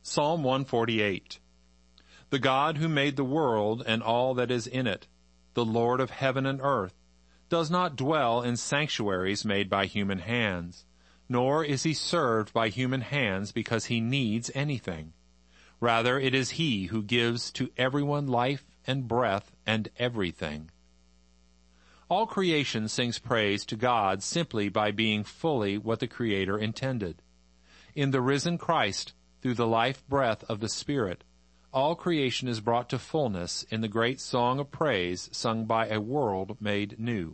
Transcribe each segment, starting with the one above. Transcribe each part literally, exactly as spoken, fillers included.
Psalm one forty-eight. The God who made the world and all that is in it, the Lord of heaven and earth, does not dwell in sanctuaries made by human hands, nor is he served by human hands because he needs anything. Rather, it is he who gives to everyone life and breath and everything. All creation sings praise to God simply by being fully what the Creator intended. In the risen Christ, through the life-breath of the Spirit, all creation is brought to fullness in the great song of praise sung by a world made new.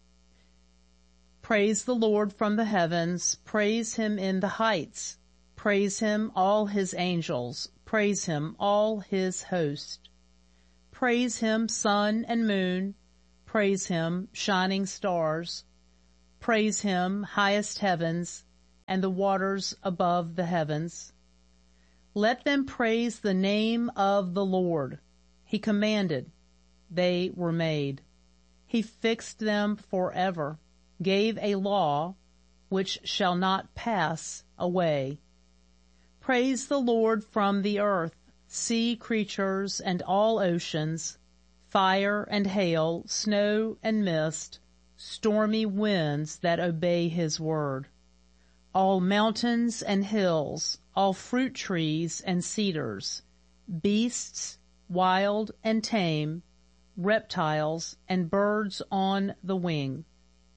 Praise the Lord from the heavens. Praise him in the heights. Praise him, all his angels. Praise him, all his host. Praise him, sun and moon. Praise him, shining stars. Praise him, highest heavens, and the waters above the heavens. Let them praise the name of the Lord. He commanded, they were made. He fixed them forever, gave a law which shall not pass away. Praise the Lord from the earth, sea creatures and all oceans, fire and hail, snow and mist, stormy winds that obey his word. All mountains and hills, all fruit trees and cedars, beasts, wild and tame, reptiles and birds on the wing.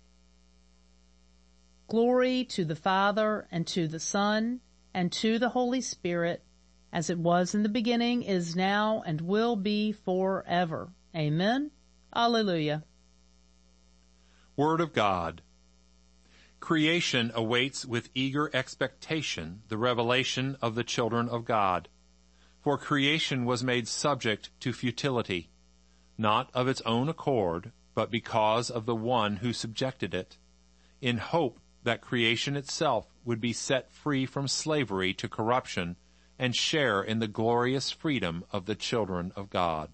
Glory to the Father, and to the Son, and to the Holy Spirit, as it was in the beginning, is now, and will be forever. Amen. Alleluia. Word of God. Creation awaits with eager expectation the revelation of the children of God. For creation was made subject to futility, not of its own accord, but because of the one who subjected it, in hope that creation itself would be set free from slavery to corruption and share in the glorious freedom of the children of God.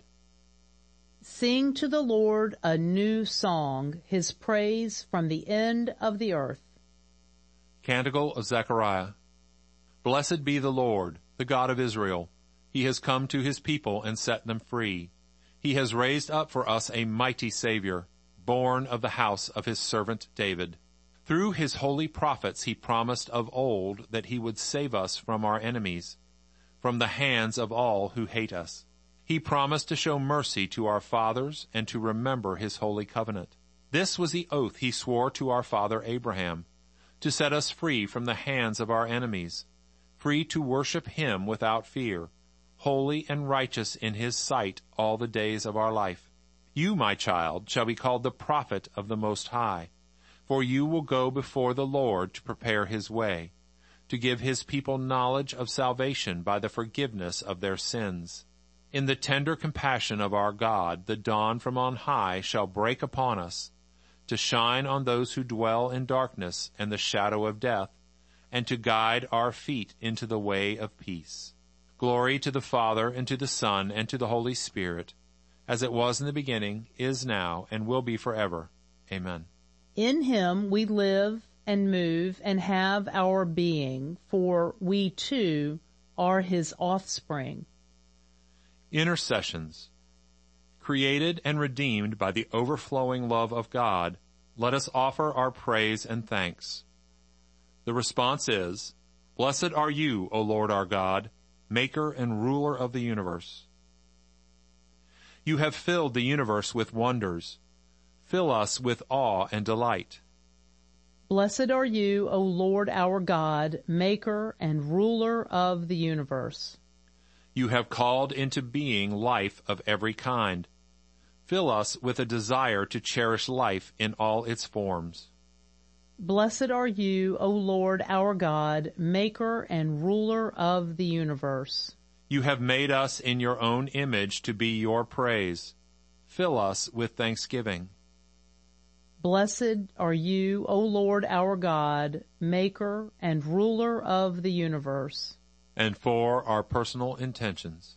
Sing to the Lord a new song, his praise from the end of the earth. Canticle of Zechariah. Blessed be the Lord, the God of Israel. He has come to his people and set them free. He has raised up for us a mighty Savior, born of the house of his servant David. Through his holy prophets he promised of old that he would save us from our enemies, from the hands of all who hate us. He promised to show mercy to our fathers and to remember his holy covenant. This was the oath he swore to our father Abraham, to set us free from the hands of our enemies, free to worship him without fear, holy and righteous in his sight all the days of our life. You, my child, shall be called the prophet of the Most High, for you will go before the Lord to prepare his way, to give his people knowledge of salvation by the forgiveness of their sins. In the tender compassion of our God, the dawn from on high shall break upon us, to shine on those who dwell in darkness and the shadow of death, and to guide our feet into the way of peace. Glory to the Father, and to the Son, and to the Holy Spirit, as it was in the beginning, is now, and will be forever. Amen. In him we live and move and have our being, for we too are his offspring. Intercessions. Created and redeemed by the overflowing love of God, let us offer our praise and thanks. The response is, Blessed are you, O Lord our God, maker and ruler of the universe. You have filled the universe with wonders. Fill us with awe and delight. Blessed are you, O Lord our God, maker and ruler of the universe. You have called into being life of every kind. Fill us with a desire to cherish life in all its forms. Blessed are you, O Lord our God, maker and ruler of the universe. You have made us in your own image to be your praise. Fill us with thanksgiving. Blessed are you, O Lord our God, maker and ruler of the universe. And for our personal intentions.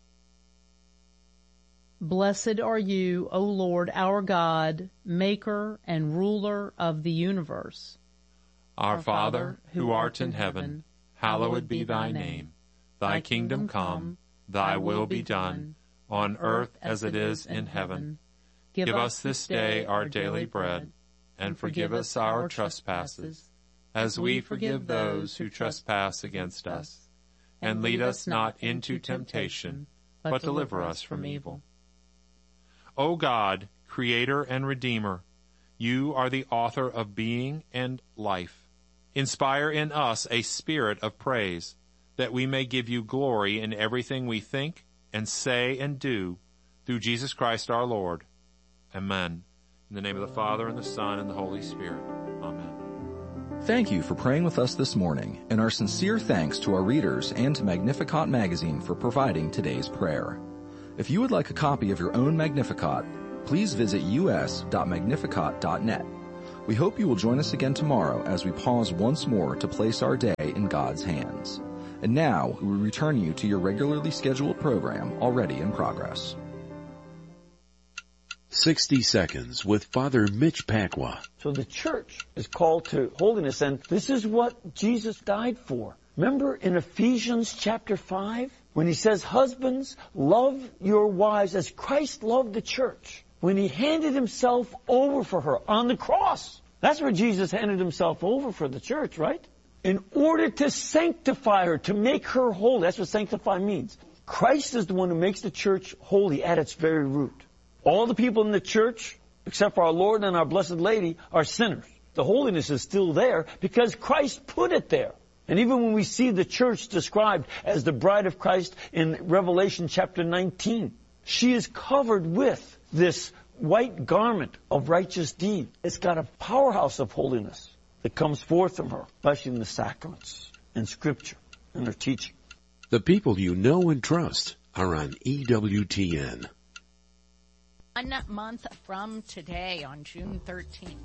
Blessed are you, O Lord our God, maker and ruler of the universe. Our Father, who art in heaven, hallowed be thy name. Thy kingdom come, thy will be done, on earth as it is in heaven. Give us this day our daily bread, and forgive us our trespasses, as we forgive those who trespass against us. And lead us not into temptation, but deliver us from evil. O God, Creator and Redeemer, you are the author of being and life. Inspire in us a spirit of praise, that we may give you glory in everything we think and say and do, through Jesus Christ our Lord. Amen. In the name of the Father, and the Son, and the Holy Spirit. Amen. Thank you for praying with us this morning, and our sincere thanks to our readers and to Magnificat Magazine for providing today's prayer. If you would like a copy of your own Magnificat, please visit u s dot magnificat dot net. We hope you will join us again tomorrow as we pause once more to place our day in God's hands. And now, we return you to your regularly scheduled program already in progress. sixty Seconds with Father Mitch Pacwa. So the church is called to holiness, and this is what Jesus died for. Remember in Ephesians chapter five, when he says, husbands, love your wives as Christ loved the church, when he handed himself over for her on the cross. That's where Jesus handed himself over for the church, right? In order to sanctify her, to make her holy. That's what sanctify means. Christ is the one who makes the church holy at its very root. All the people in the church, except for our Lord and our Blessed Lady, are sinners. The holiness is still there because Christ put it there. And even when we see the church described as the bride of Christ in Revelation chapter nineteen, she is covered with this white garment of righteous deed. It's got a powerhouse of holiness that comes forth from her, especially in the sacraments and Scripture and her teaching. The people you know and trust are on E W T N. One month from today, on June thirteenth,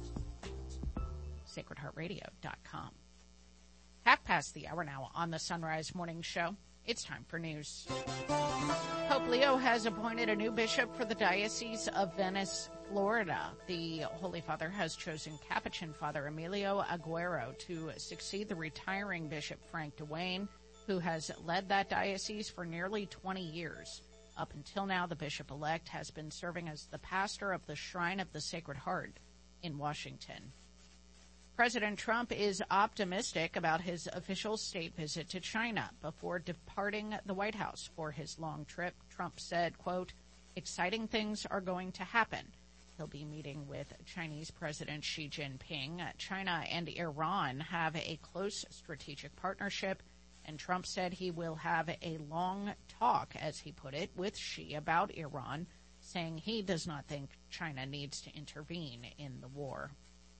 sacred heart radio dot com. Half past the hour now on the Sunrise Morning Show. It's time for news. Pope Leo has appointed a new bishop for the Diocese of Venice, Florida. The Holy Father has chosen Capuchin Father Emilio Aguero to succeed the retiring Bishop Frank Duane, who has led that diocese for nearly twenty years. Up until now, the bishop-elect has been serving as the pastor of the Shrine of the Sacred Heart in Washington. President Trump is optimistic about his official state visit to China before departing the White House for his long trip. Trump said, quote, exciting things are going to happen. He'll be meeting with Chinese President Xi Jinping. China and Iran have a close strategic partnership, and Trump said he will have a long talk, as he put it, with Xi about Iran, saying he does not think China needs to intervene in the war.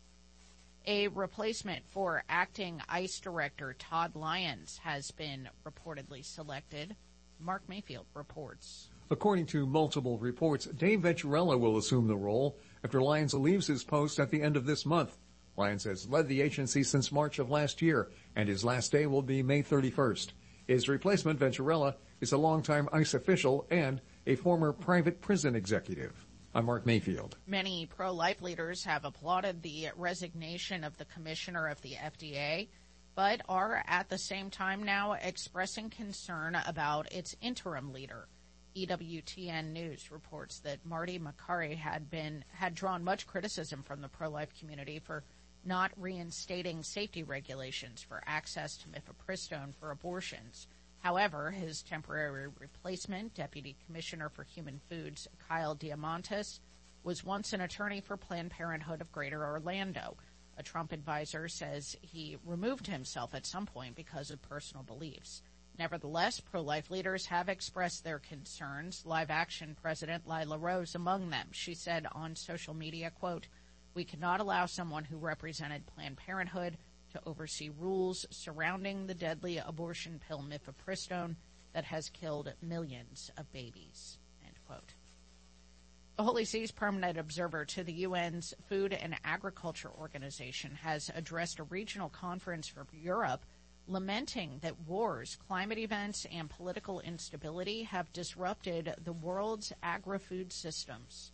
A replacement for acting ICE Director Todd Lyons has been reportedly selected. Mark Mayfield reports. According to multiple reports, Dave Venturella will assume the role after Lyons leaves his post at the end of this month. Lyons has led the agency since March of last year, and his last day will be May thirty-first. His replacement, Venturella, is a longtime ICE official and a former private prison executive. I'm Mark Mayfield. Many pro-life leaders have applauded the resignation of the commissioner of the F D A, but are at the same time now expressing concern about its interim leader. E W T N News reports that Marty Makary had been had drawn much criticism from the pro-life community for not reinstating safety regulations for access to mifepristone for abortions. However, his temporary replacement, Deputy Commissioner for Human Foods Kyle Diamantis, was once an attorney for Planned Parenthood of Greater Orlando. A Trump advisor says he removed himself at some point because of personal beliefs. Nevertheless, pro-life leaders have expressed their concerns, Live Action President Lila Rose among them. She said on social media, quote, we cannot allow someone who represented Planned Parenthood to oversee rules surrounding the deadly abortion pill mifepristone that has killed millions of babies, end quote. The Holy See's permanent observer to the U N's Food and Agriculture Organization has addressed a regional conference for Europe, lamenting that wars, climate events, and political instability have disrupted the world's agri-food systems.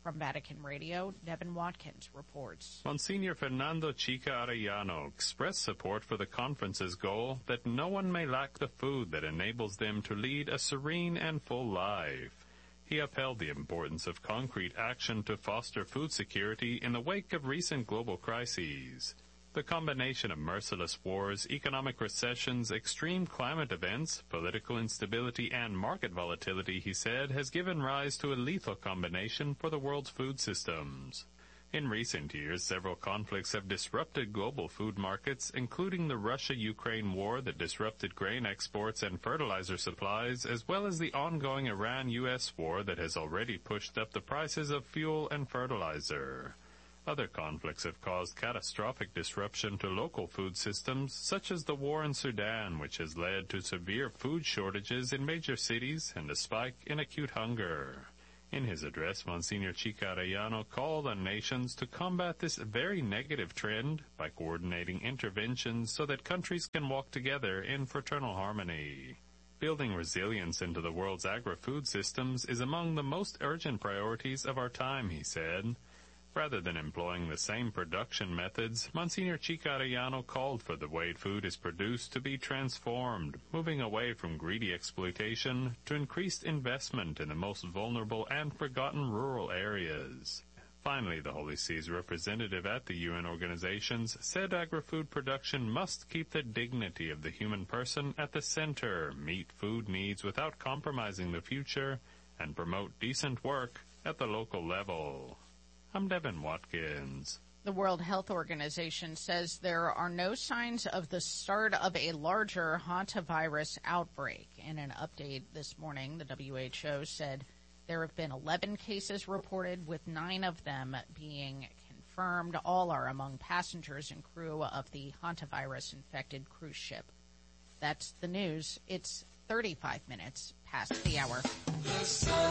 From Vatican Radio, Devin Watkins reports. Monsignor Fernando Chica Arellano expressed support for the conference's goal that no one may lack the food that enables them to lead a serene and full life. He upheld the importance of concrete action to foster food security in the wake of recent global crises. The combination of merciless wars, economic recessions, extreme climate events, political instability, and market volatility, he said, has given rise to a lethal combination for the world's food systems. In recent years, several conflicts have disrupted global food markets, including the Russia-Ukraine war that disrupted grain exports and fertilizer supplies, as well as the ongoing Iran-U S war that has already pushed up the prices of fuel and fertilizer. Other conflicts have caused catastrophic disruption to local food systems, such as the war in Sudan, which has led to severe food shortages in major cities and a spike in acute hunger. In his address, Monsignor Chica Arellano called on nations to combat this very negative trend by coordinating interventions so that countries can walk together in fraternal harmony. Building resilience into the world's agri-food systems is among the most urgent priorities of our time, he said. Rather than employing the same production methods, Monsignor Chica Arellano called for the way food is produced to be transformed, moving away from greedy exploitation to increased investment in the most vulnerable and forgotten rural areas. Finally, the Holy See's representative at the U N organizations said agri-food production must keep the dignity of the human person at the center, meet food needs without compromising the future, and promote decent work at the local level. I'm Devin Watkins. The World Health Organization says there are no signs of the start of a larger hantavirus outbreak. In an update this morning, the W H O said there have been eleven cases reported, with nine of them being confirmed. All are among passengers and crew of the hantavirus-infected cruise ship. That's the news. It's thirty-five minutes past the hour. The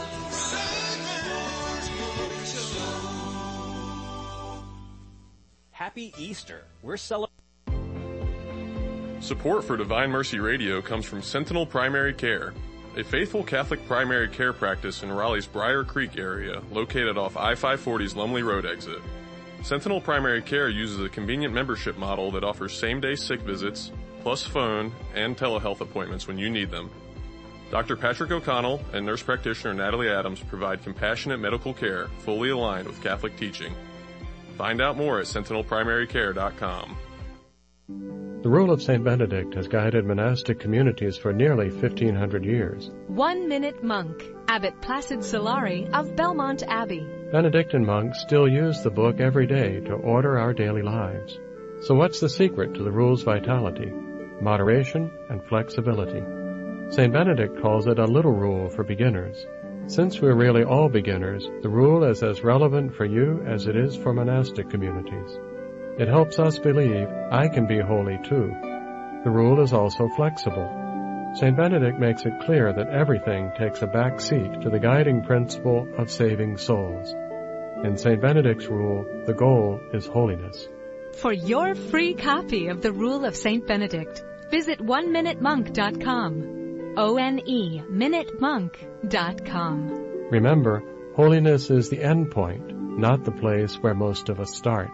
Happy Easter. We're celebrating. Support for Divine Mercy Radio comes from Sentinel Primary Care, a faithful Catholic primary care practice in Raleigh's Briar Creek area, located off I five forty's Lumley Road exit. Sentinel Primary Care uses a convenient membership model that offers same-day sick visits, plus phone and telehealth appointments when you need them. Doctor Patrick O'Connell and nurse practitioner Natalie Adams provide compassionate medical care fully aligned with Catholic teaching. Find out more at sentinel primary care dot com. The rule of Saint Benedict has guided monastic communities for nearly fifteen hundred years. One Minute Monk, Abbot Placid Solari of Belmont Abbey. Benedictine monks still use the book every day to order our daily lives. So what's the secret to the rule's vitality? Moderation and flexibility. Saint Benedict calls it a little rule for beginners. Since we're really all beginners, the rule is as relevant for you as it is for monastic communities. It helps us believe I can be holy too. The rule is also flexible. Saint Benedict makes it clear that everything takes a back seat to the guiding principle of saving souls. In Saint Benedict's rule, the goal is holiness. For your free copy of the Rule of Saint Benedict, visit one minute monk dot com. O N E, minute monk dot com. Remember, holiness is the end point, not the place where most of us start.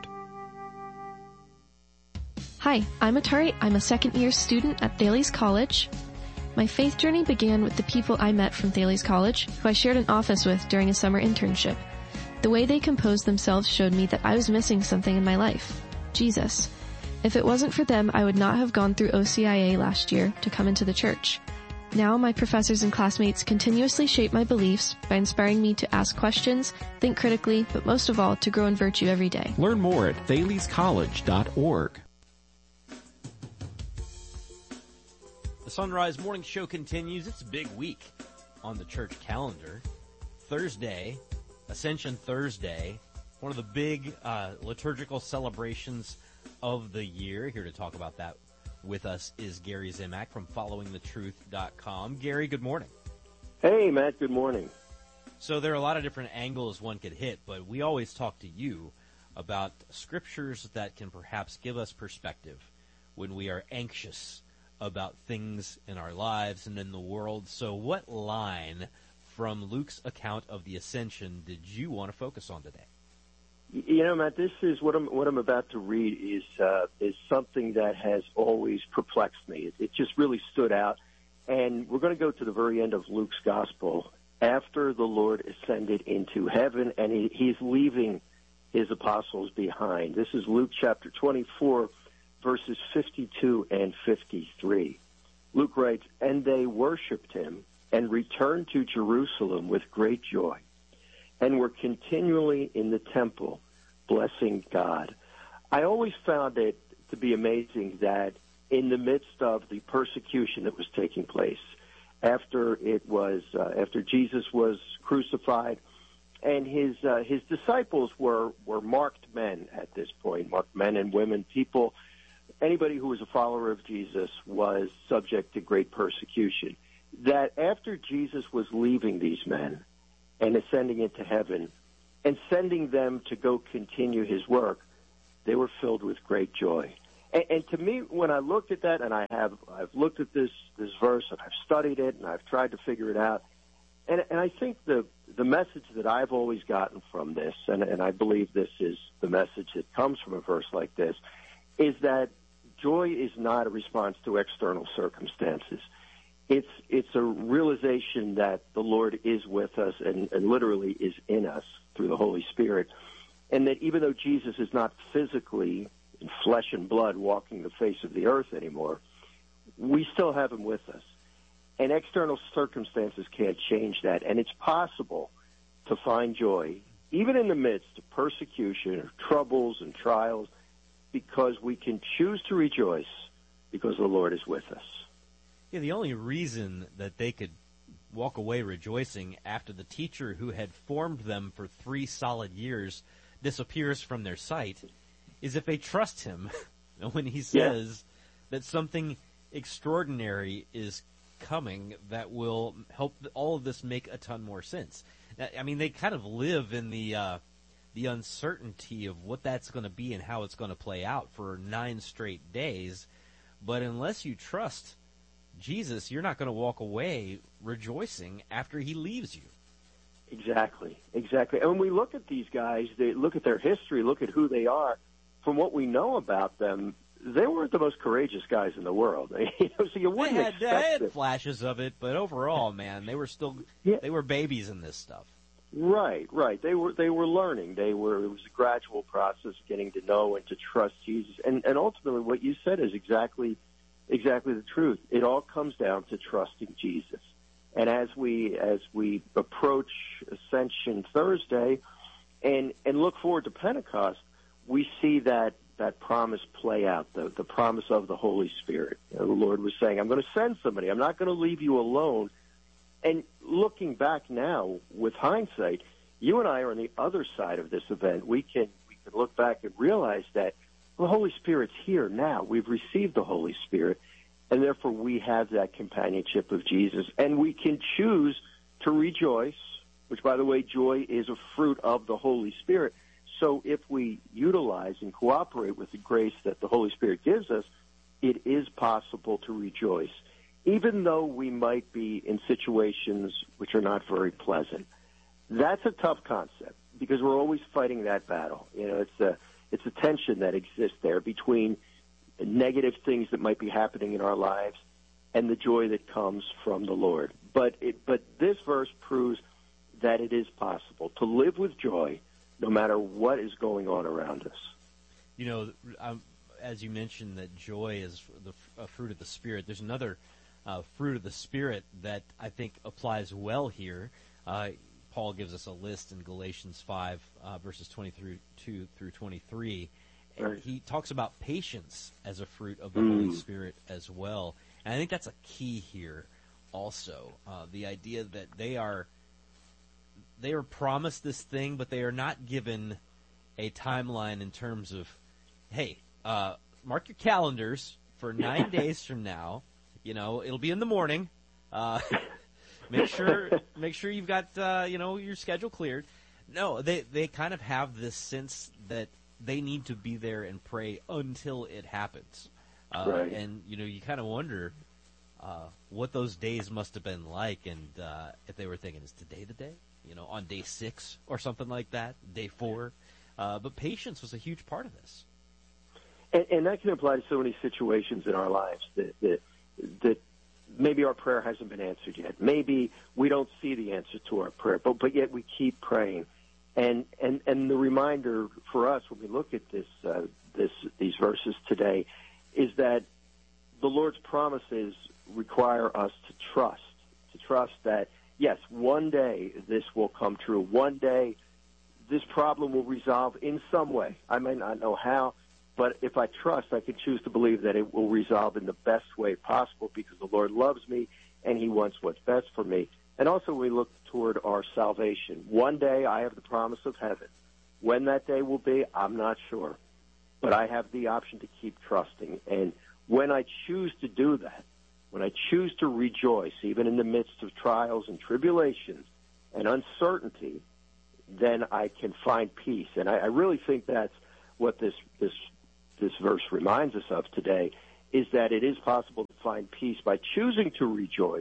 Hi, I'm Atari. I'm a second-year student at Thales College. My faith journey began with the people I met from Thales College, who I shared an office with during a summer internship. The way they composed themselves showed me that I was missing something in my life, Jesus. If it wasn't for them, I would not have gone through O C I A last year to come into the church. Now my professors and classmates continuously shape my beliefs by inspiring me to ask questions, think critically, but most of all, to grow in virtue every day. Learn more at thales college dot org. The Sunrise Morning Show continues. It's a big week on the church calendar. Thursday, Ascension Thursday, one of the big uh, liturgical celebrations of the year. Here to talk about that with us is Gary Zimak from following the truth dot com. Gary, good morning. Hey, Matt, good morning. So there are a lot of different angles one could hit, but we always talk to you about scriptures that can perhaps give us perspective when we are anxious about things in our lives and in the world. So what line from Luke's account of the Ascension did you want to focus on today? You know, Matt, this is what I'm what I'm about to read is uh, is something that has always perplexed me. It, it just really stood out, and we're going to go to the very end of Luke's gospel after the Lord ascended into heaven, and he, he's leaving his apostles behind. This is Luke chapter twenty-four, verses fifty-two and fifty-three. Luke writes, "And they worshipped him and returned to Jerusalem with great joy, and were continually in the temple, blessing God." I always found it to be amazing that in the midst of the persecution that was taking place, after it was uh, after Jesus was crucified, and his uh, his disciples were were marked men at this point, marked men and women, people. Anybody who was a follower of Jesus was subject to great persecution. That after Jesus was leaving these men and ascending into heaven and sending them to go continue his work, they were filled with great joy. And, and to me, when I looked at that, and I have, I've looked at this, this verse, and I've studied it, and I've tried to figure it out, and, and I think the, the message that I've always gotten from this, and, and I believe this is the message that comes from a verse like this, is that joy is not a response to external circumstances. It's it's a realization that the Lord is with us and, and literally is in us through the Holy Spirit, and that even though Jesus is not physically in flesh and blood walking the face of the earth anymore, we still have him with us. And external circumstances can't change that, and it's possible to find joy even in the midst of persecution or troubles and trials, because we can choose to rejoice because the Lord is with us. Yeah, the only reason that they could walk away rejoicing after the teacher who had formed them for three solid years disappears from their sight is if they trust him when he says yeah. that something extraordinary is coming that will help all of this make a ton more sense. I mean, they kind of live in the uh, the uncertainty of what that's going to be and how it's going to play out for nine straight days. But unless you trust Jesus, you're not going to walk away rejoicing after he leaves you. Exactly, exactly. And when we look at these guys, they look at their history, look at who they are, from what we know about them, they weren't the most courageous guys in the world. you know, so you wouldn't they had, expect they had it. flashes of it, but overall, man, they were still yeah. they were babies in this stuff. Right, right. They were they were learning. They were it was a gradual process, getting to know and to trust Jesus. And and ultimately, what you said is exactly exactly the truth. It all comes down to trusting Jesus. And as we as we approach Ascension Thursday, and and look forward to Pentecost, we see that that promise play out, the the promise of the Holy Spirit. You know, the Lord was saying, "I'm going to send somebody. I'm not going to leave you alone." And looking back now, with hindsight, you and I are on the other side of this event. We can we can look back and realize that the Holy Spirit's here now. We've received the Holy Spirit, and therefore we have that companionship of Jesus. And we can choose to rejoice, which, by the way, joy is a fruit of the Holy Spirit. So if we utilize and cooperate with the grace that the Holy Spirit gives us, it is possible to rejoice, even though we might be in situations which are not very pleasant. That's a tough concept because we're always fighting that battle. You know, it's a it's a tension that exists there between negative things that might be happening in our lives and the joy that comes from the Lord. But it, but this verse proves that it is possible to live with joy no matter what is going on around us. You know, um, as you mentioned that joy is the a fruit of the Spirit, there's another uh, fruit of the Spirit that I think applies well here. Uh, Paul gives us a list in Galatians five, uh, verses twenty-two through twenty-three. Right. He talks about patience as a fruit of the mm. Holy Spirit as well. And I think that's a key here also. Uh, the idea that they are they are promised this thing, but they are not given a timeline in terms of, hey, uh, mark your calendars for nine days from now. You know, it'll be in the morning. Uh, make sure make sure you've got uh, you know your schedule cleared. No, they they kind of have this sense that they need to be there and pray until it happens. Uh, right. And, you know, you kind of wonder, uh, what those days must have been like, and uh, if they were thinking, is today the day? You know, on day six or something like that, day four. Uh, but patience was a huge part of this. And, and that can apply to so many situations in our lives that, that, that maybe our prayer hasn't been answered yet. Maybe we don't see the answer to our prayer, but, but yet we keep praying. And, and, and the reminder for us when we look at this, uh, this, these verses today is that the Lord's promises require us to trust, to trust that, yes, one day this will come true. One day this problem will resolve in some way. I may not know how, but if I trust, I can choose to believe that it will resolve in the best way possible because the Lord loves me and he wants what's best for me. And also we look toward our salvation. One day I have the promise of heaven. When that day will be, I'm not sure. But I have the option to keep trusting. And when I choose to do that, when I choose to rejoice, even in the midst of trials and tribulations and uncertainty, then I can find peace. And I, I really think that's what this, this, this verse reminds us of today, is that it is possible to find peace by choosing to rejoice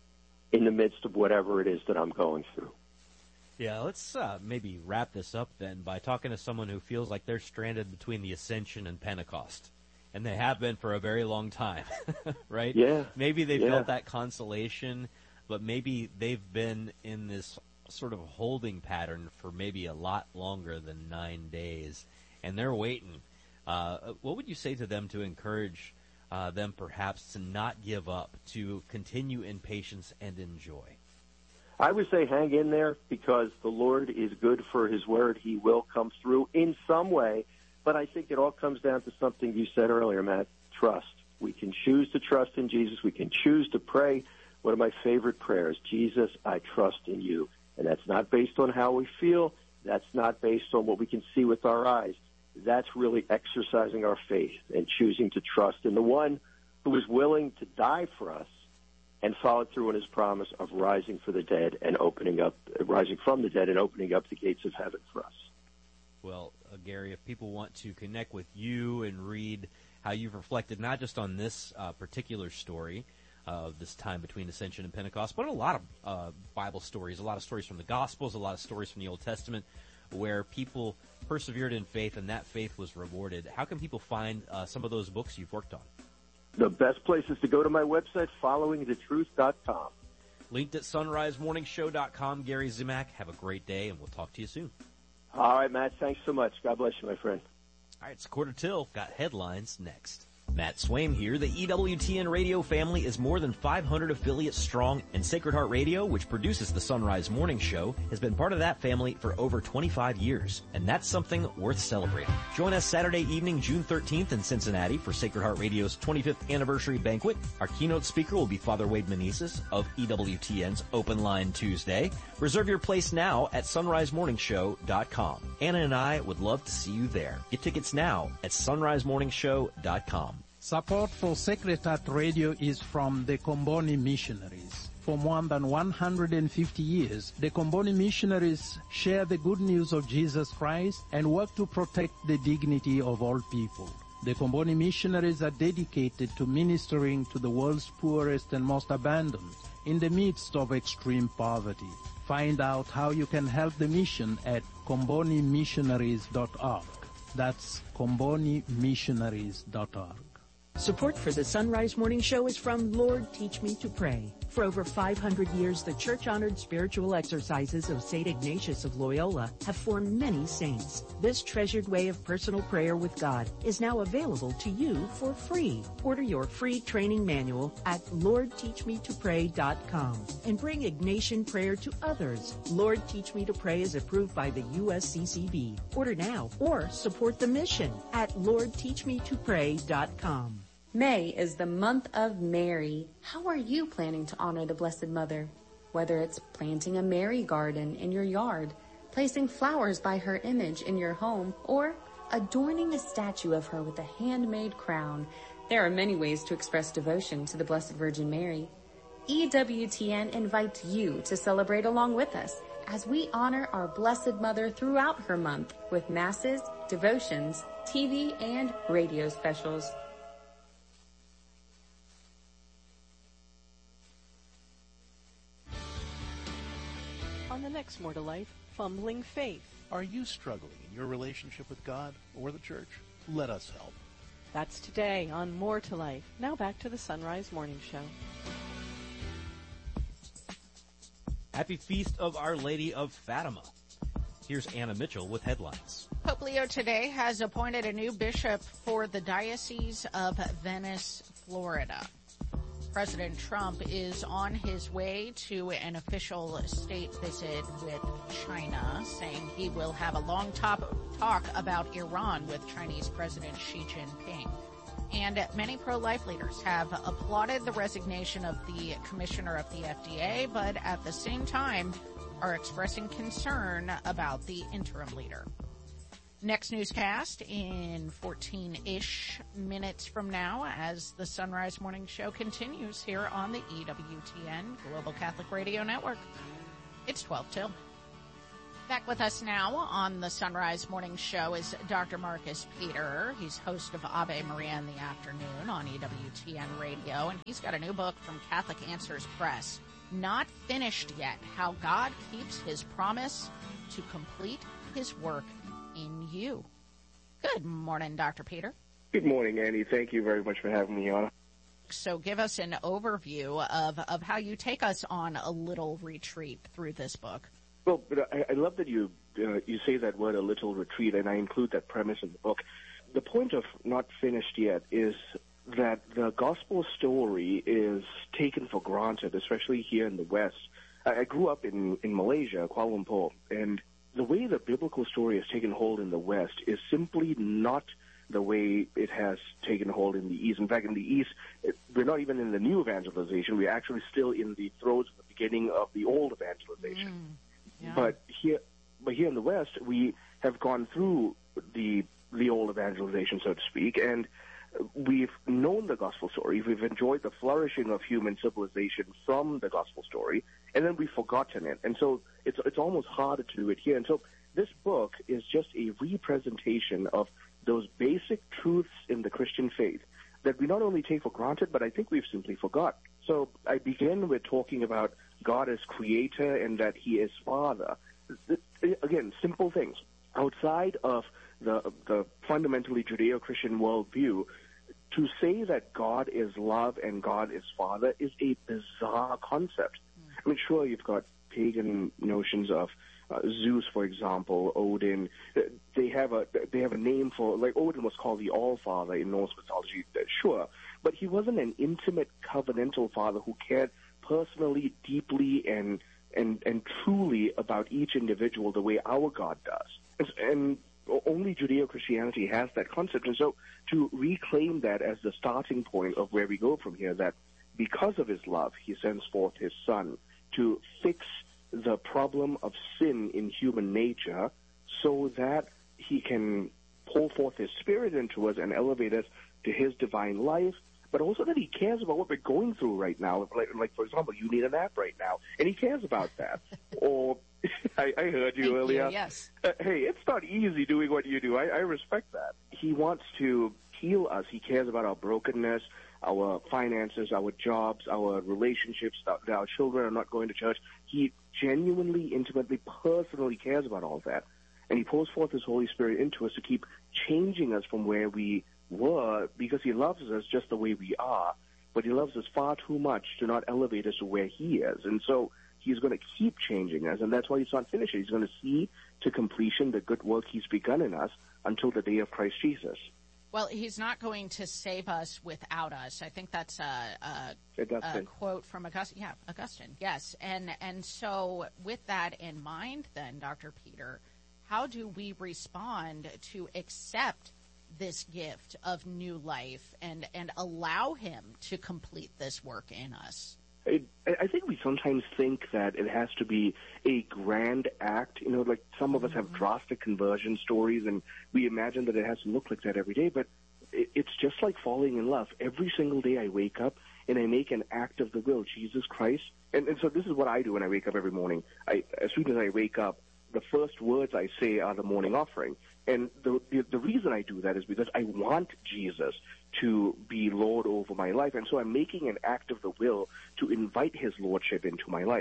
in the midst of whatever it is that I'm going through. Yeah, let's uh, maybe wrap this up then by talking to someone who feels like they're stranded between the Ascension and Pentecost. And they have been for a very long time, right? Yeah. Maybe they yeah. felt that consolation, but maybe they've been in this sort of holding pattern for maybe a lot longer than nine days, and they're waiting. Uh, what would you say to them to encourage uh, them perhaps to not give up, to continue in patience and in joy? I would say hang in there because the Lord is good for his word. He will come through in some way. But I think it all comes down to something you said earlier, Matt, trust. We can choose to trust in Jesus. We can choose to pray one of my favorite prayers, Jesus, I trust in you. And that's not based on how we feel. That's not based on what we can see with our eyes. That's really exercising our faith and choosing to trust in the one who is willing to die for us and follow through on his promise of rising for the dead and opening up, rising from the dead and opening up the gates of heaven for us. Well, uh, Gary, if people want to connect with you and read how you've reflected not just on this uh, particular story of uh, this time between Ascension and Pentecost, but a lot of uh, Bible stories, a lot of stories from the Gospels, a lot of stories from the Old Testament where people persevered in faith and that faith was rewarded. How can people find uh, some of those books you've worked on? The best place is to go to my website, following the truth dot com. Linked at sunrise morning show dot com. Gary Zimak, have a great day, and we'll talk to you soon. All right, Matt, thanks so much. God bless you, my friend. All right, it's a quarter till. Got headlines next. Matt Swaim here. The E W T N radio family is more than five hundred affiliates strong, and Sacred Heart Radio, which produces the Sunrise Morning Show, has been part of that family for over twenty-five years, and that's something worth celebrating. Join us Saturday evening, June thirteenth in Cincinnati for Sacred Heart Radio's twenty-fifth anniversary banquet. Our keynote speaker will be Father Wade Meneses of E W T N's Open Line Tuesday. Reserve your place now at sunrise morning show dot com. Anna and I would love to see you there. Get tickets now at sunrise morning show dot com. Support for Sacred Heart Radio is from the Comboni Missionaries. For more than one hundred fifty years, the Comboni Missionaries share the good news of Jesus Christ and work to protect the dignity of all people. The Comboni Missionaries are dedicated to ministering to the world's poorest and most abandoned in the midst of extreme poverty. Find out how you can help the mission at comboni missionaries dot org. That's comboni missionaries dot org. Support for the Sunrise Morning Show is from Lord Teach Me to Pray. For over five hundred years, the church-honored spiritual exercises of Saint Ignatius of Loyola have formed many saints. This treasured way of personal prayer with God is now available to you for free. Order your free training manual at lord teach me to pray dot com and bring Ignatian prayer to others. Lord Teach Me to Pray is approved by the U S C C B. Order now or support the mission at lord teach me to pray dot com. May is the month of Mary. How are you planning to honor the Blessed Mother? Whether it's planting a Mary garden in your yard, placing flowers by her image in your home, or adorning a statue of her with a handmade crown, there are many ways to express devotion to the Blessed Virgin Mary. E W T N invites you to celebrate along with us as we honor our Blessed Mother throughout her month with masses, devotions, T V, and radio specials. the next More to Life, Fumbling Faith. Are you struggling in your relationship with God or the church? Let us help. That's today on More to Life. Now back to the Sunrise Morning Show. Happy Feast of Our Lady of Fatima. Here's Anna Mitchell with headlines. Pope Leo today has appointed a new bishop for the Diocese of Venice, Florida. President Trump is on his way to an official state visit with China, saying he will have a long top talk about Iran with Chinese President Xi Jinping. And many pro-life leaders have applauded the resignation of the commissioner of the F D A, but at the same time are expressing concern about the interim leader. Next newscast in fourteen-ish minutes from now as the Sunrise Morning Show continues here on the E W T N Global Catholic Radio Network. It's twelve till. Back with us now on the Sunrise Morning Show is Doctor Marcus Peter. He's host of Ave Maria in the Afternoon on E W T N Radio, and he's got a new book from Catholic Answers Press, Not Finished Yet, How God Keeps His Promise to Complete His Work in You. Good morning, Doctor Peter. Good morning, Annie. Thank you very much for having me on. So give us an overview of, of how you take us on a little retreat through this book. Well, but I, I love that you uh, you say that word, a little retreat, and I include that premise in the book. The point of Not Finished Yet is that the gospel story is taken for granted, especially here in the West. I, I grew up in, in Malaysia, Kuala Lumpur, and the way the biblical story has taken hold in the West is simply not the way it has taken hold in the East. In fact, in the East, it, we're not even in the new evangelization. We're actually still in the throes of the beginning of the old evangelization. Mm. Yeah. But here, but here in the West, we have gone through the the old evangelization, so to speak, and we've known the gospel story. We've enjoyed the flourishing of human civilization from the gospel story, and then we've forgotten it. And so it's it's almost harder to do it here. And so this book is just a representation of those basic truths in the Christian faith that we not only take for granted, but I think we've simply forgot. So I begin with talking about God as creator and that he is father. Again, simple things. Outside of the, the fundamentally Judeo-Christian worldview, to say that God is love and God is father is a bizarre concept. I mean, sure, you've got pagan notions of uh, Zeus, for example, Odin. They have a they have a name for, like, Odin was called the All-Father in Norse mythology, sure, but he wasn't an intimate covenantal father who cared personally, deeply, and and and truly about each individual the way our God does. And, and only Judeo-Christianity has that concept. And so to reclaim that as the starting point of where we go from here, that because of his love, he sends forth his son to fix the problem of sin in human nature so that he can pour forth his spirit into us and elevate us to his divine life, but also that he cares about what we're going through right now. Like, like for example, you need a nap right now, and he cares about that. Or I, I heard you Thank earlier. You, yes. Uh, hey, it's not easy doing what you do. I, I respect that. He wants to heal us. He cares about our brokenness, our finances, our jobs, our relationships, that our children are not going to church. He genuinely, intimately, personally cares about all that. And he pours forth his Holy Spirit into us to keep changing us from where we were, because he loves us just the way we are, but he loves us far too much to not elevate us to where he is. And so he's going to keep changing us, and that's why he's not finished. He's going to see to completion the good work he's begun in us until the day of Christ Jesus. Well, he's not going to save us without us. I think that's a, a, a quote from Augustine. Yeah, Augustine, yes. And, and so with that in mind then, Doctor Peter, how do we respond to accept this gift of new life and, and allow him to complete this work in us? I, I think we sometimes think that it has to be a grand act. You know, like some of us have drastic conversion stories, and we imagine that it has to look like that every day. But it, it's just like falling in love. Every single day I wake up and I make an act of the will, Jesus Christ. And, and so this is what I do when I wake up every morning. I, as soon as I wake up, the first words I say are the morning offering. And the, the the reason I do that is because I want Jesus to be Lord over my life. And so I'm making an act of the will to invite his Lordship into my life.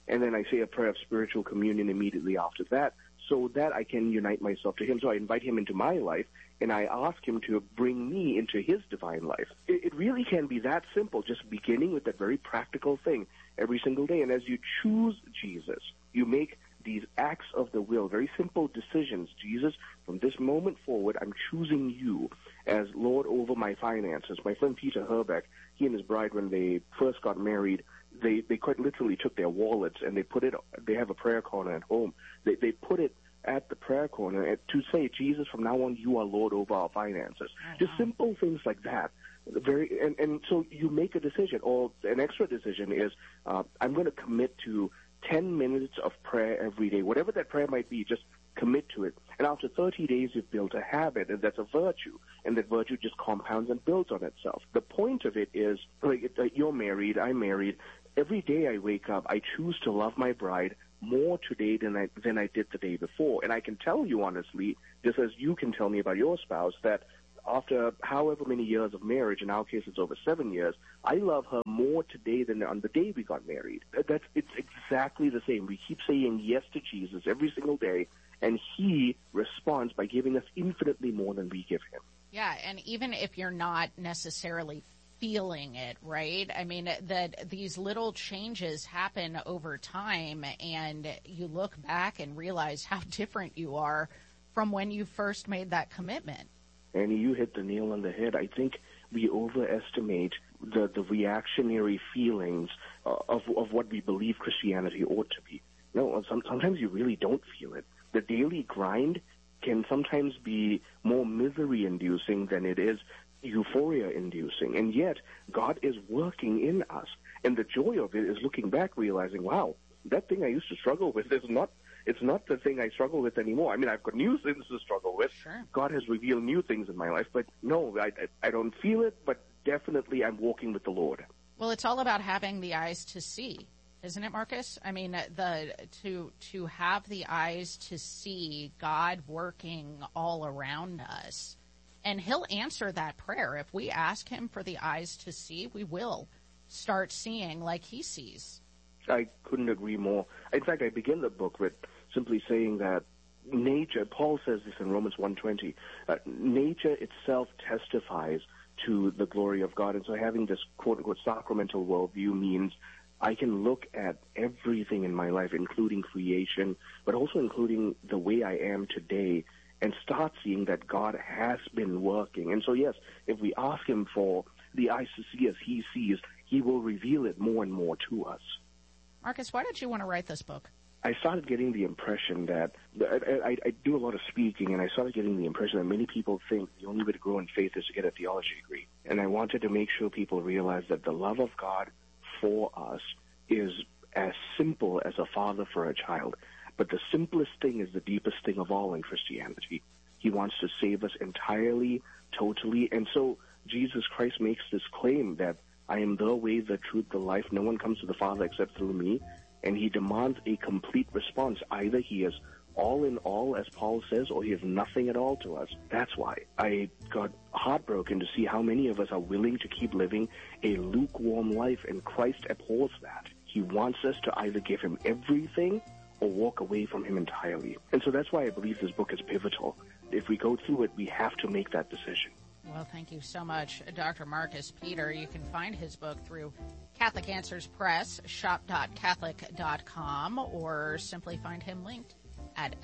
and then I say a prayer of spiritual communion immediately after that, so that I can unite myself to him. So I invite him into my life, and I ask him to bring me into his divine life. It, it really can be that simple, just beginning with that very practical thing every single day. And as you choose Jesus, you make these acts of the will, very simple decisions. Jesus, from this moment forward, I'm choosing you as Lord over my finances. My friend Peter Herbeck, he and his bride, when they first got married, they, they quite literally took their wallets and they put it, they have a prayer corner at home. They, they put it at the prayer corner to say, Jesus, from now on, you are Lord over our finances. Oh, just wow. Simple things like that. Very, and, and so you make a decision, or an extra decision is, uh, I'm going to commit to ten minutes of prayer every day. Whatever that prayer might be, just commit to it. And after thirty days, you've built a habit, and that's a virtue. And that virtue just compounds and builds on itself. The point of it is, like, you're married, I'm married. Every day I wake up, I choose to love my bride more today than I, than I did the day before. And I can tell you honestly, just as you can tell me about your spouse, that after however many years of marriage, in our case it's over seven years, I love her more today than on the day we got married. That's, it's exactly the same. We keep saying yes to Jesus every single day, and he responds by giving us infinitely more than we give him. Yeah, and even if you're not necessarily feeling it, right? I mean, that these little changes happen over time, and you look back and realize how different you are from when you first made that commitment. And you hit the nail on the head. I think we overestimate the, the reactionary feelings of, of what we believe Christianity ought to be. No, some, sometimes you really don't feel it. The daily grind can sometimes be more misery-inducing than it is euphoria-inducing. And yet, God is working in us. And the joy of it is looking back, realizing, wow, that thing I used to struggle with is not It's not the thing I struggle with anymore. I mean, I've got new things to struggle with. Sure. God has revealed new things in my life, but no, I, I don't feel it, but definitely I'm walking with the Lord. Well, it's all about having the eyes to see, isn't it, Marcus? I mean, the to to have the eyes to see God working all around us, and he'll answer that prayer. If we ask him for the eyes to see, we will start seeing like he sees. I couldn't agree more. In fact, I begin the book with simply saying that nature, Paul says this in Romans one twenty, uh, nature itself testifies to the glory of God. And so having this quote-unquote sacramental worldview means I can look at everything in my life, including creation, but also including the way I am today, and start seeing that God has been working. And so, yes, if we ask him for the eyes to see as he sees, he will reveal it more and more to us. Marcus, why did you want to write this book? I started getting the impression that I, I, I do a lot of speaking, and I started getting the impression that many people think the only way to grow in faith is to get a theology degree. And I wanted to make sure people realize that the love of God for us is as simple as a father for a child. But the simplest thing is the deepest thing of all in Christianity. He wants to save us entirely, totally. And so Jesus Christ makes this claim that I am the way, the truth, the life. No one comes to the Father except through me. And he demands a complete response. Either he is all in all, as Paul says, or he is nothing at all to us. That's why I got heartbroken to see how many of us are willing to keep living a lukewarm life, and Christ abhors that. He wants us to either give him everything or walk away from him entirely. And so that's why I believe this book is pivotal. If we go through it, we have to make that decision. Well, thank you so much, Doctor Marcus Peter. You can find his book through Catholic Answers Press, shop dot catholic dot com, or simply find him linked at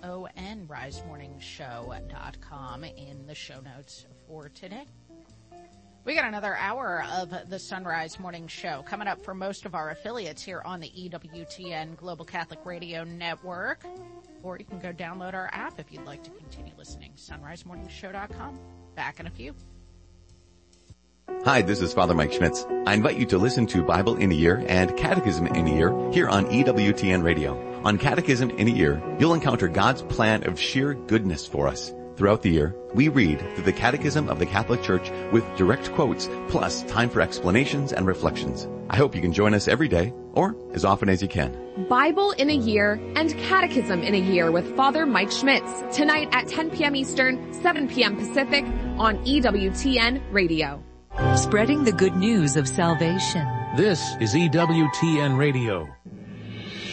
son rise morning show dot com in the show notes for today. We got another hour of the Sunrise Morning Show coming up for most of our affiliates here on the E W T N Global Catholic Radio Network. Or you can go download our app if you'd like to continue listening, sunrise morning show dot com. Back in a few. Hi, this is Father Mike Schmitz. I invite you to listen to Bible in a Year and Catechism in a Year here on E W T N Radio. On Catechism in a Year, you'll encounter God's plan of sheer goodness for us. Throughout the year, we read through the Catechism of the Catholic Church with direct quotes, plus time for explanations and reflections. I hope you can join us every day, or as often as you can. Bible in a Year and Catechism in a Year with Father Mike Schmitz, tonight at ten p.m. Eastern, seven p.m. Pacific on E W T N Radio. Spreading the good news of salvation. This is E W T N Radio.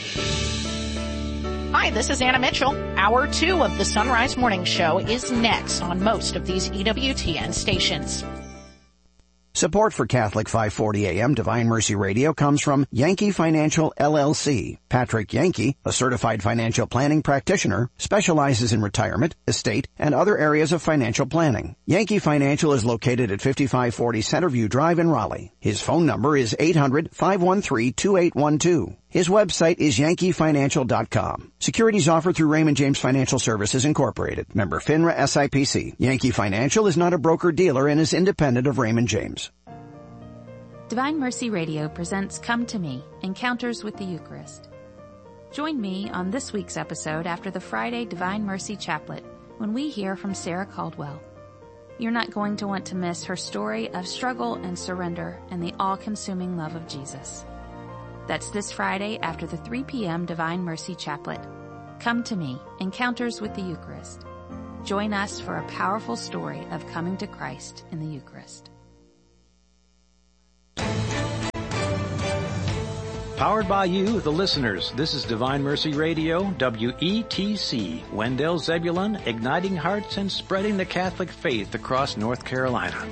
Hi, this is Anna Mitchell. Hour two of the Sunrise Morning Show is next on most of these E W T N stations. Support for Catholic five forty A M Divine Mercy Radio comes from Yankee Financial L L C. Patrick Yankee, a certified financial planning practitioner, specializes in retirement, estate, and other areas of financial planning. Yankee Financial is located at fifty-five forty Centerview Drive in Raleigh. His phone number is eight hundred, five one three, two eight one two. His website is yankee financial dot com. Securities offered through Raymond James Financial Services Incorporated. Member FINRA S I P C. Yankee Financial is not a broker-dealer and is independent of Raymond James. Divine Mercy Radio presents Come to Me, Encounters with the Eucharist. Join me on this week's episode after the Friday Divine Mercy Chaplet when we hear from Sarah Caldwell. You're not going to want to miss her story of struggle and surrender and the all-consuming love of Jesus. That's this Friday after the three p.m. Divine Mercy Chaplet. Come to Me, Encounters with the Eucharist. Join us for a powerful story of coming to Christ in the Eucharist. Powered by you, the listeners, this is Divine Mercy Radio, W E T C, Wendell Zebulon, igniting hearts and spreading the Catholic faith across North Carolina.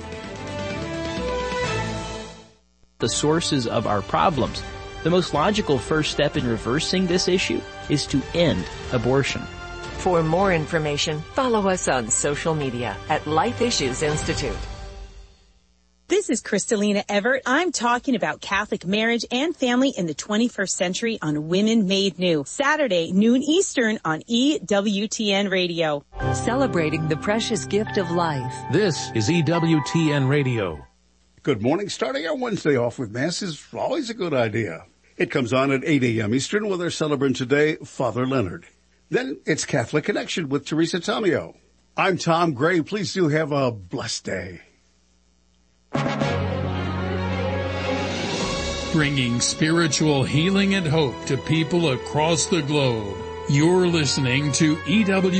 The sources of our problems. The most logical first step in reversing this issue is to end abortion. For more information, follow us on social media at Life Issues Institute. This is Kristalina Everett. I'm talking about Catholic marriage and family in the twenty-first century on Women Made New. Saturday, noon Eastern on E W T N Radio. Celebrating the precious gift of life. This is E W T N Radio. Good morning. Starting our Wednesday off with Mass is always a good idea. It comes on at eight a.m. Eastern with our celebrant today, Father Leonard. Then it's Catholic Connection with Teresa Tomeo. I'm Tom Gray. Please do have a blessed day. Bringing spiritual healing and hope to people across the globe. You're listening to E W